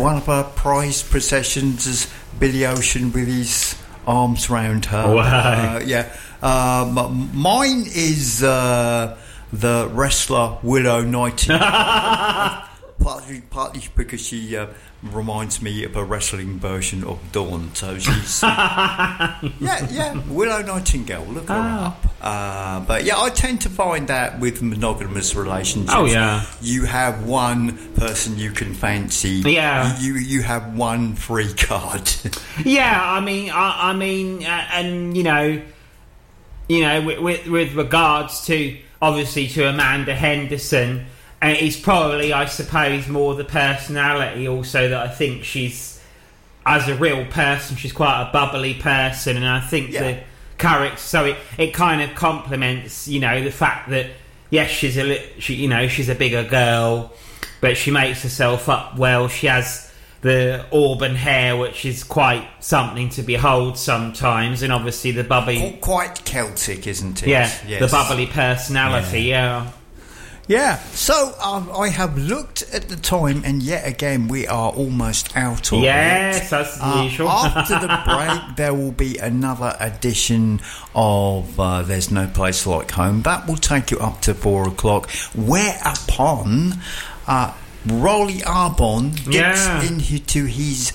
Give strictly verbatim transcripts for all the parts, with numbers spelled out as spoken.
one of her prized possessions is Billy Ocean with his arms round her. Wow. Uh, yeah. Um, mine is uh, the wrestler Willow Nightingale. partly, partly because she uh, reminds me of a wrestling version of Dawn. So she's yeah, yeah, Willow Nightingale. Look her Ah. up. Uh, but yeah, I tend to find that with monogamous relationships, Oh, yeah. you have one person you can fancy. Yeah. you you have one free card. Yeah, I mean, I, I mean, uh, and you know, you know, with, with with regards to obviously to Amanda Henderson, uh, it's probably, I suppose, more the personality also that I think she's, as a real person, she's quite a bubbly person, and I think Yeah. the character, so it, it kind of complements, you know, the fact that yes, she's a li- she, you know, she's a bigger girl, but she makes herself up well. She has the auburn hair, which is quite something to behold sometimes, and obviously the bubbly, Quite Celtic, isn't it? yeah, Yes. the bubbly personality, yeah. Yeah, so um, I have looked at the time, and yet again we are almost out of Yes, it. that's Uh, usual. After the break, there will be another edition of uh, There's No Place Like Home. That will take you up to four o'clock, whereupon uh, Rolly Arbon gets Yeah. into his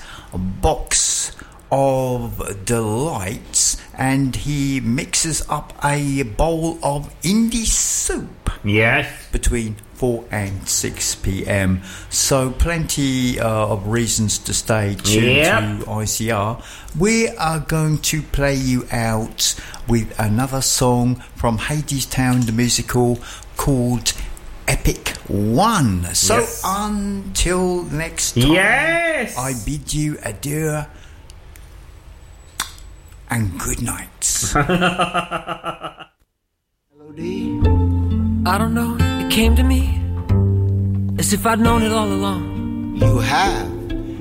box of delights, and he mixes up a bowl of indie soup Yes. between four and six p.m. So plenty uh, of reasons to stay tuned Yep. to I C R. We are going to play you out with another song from Hadestown the musical called Epic One. So Yes. until next time, Yes. I bid you adieu and good night. Melody. I don't know, it came to me as if I'd known it all along. You have.